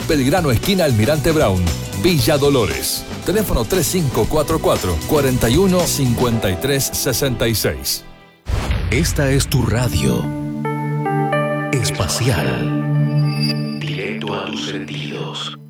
Belgrano esquina Almirante Brown, Villa Dolores. Teléfono 3544-415366. Esta es tu radio espacial. Directo a tus sentidos.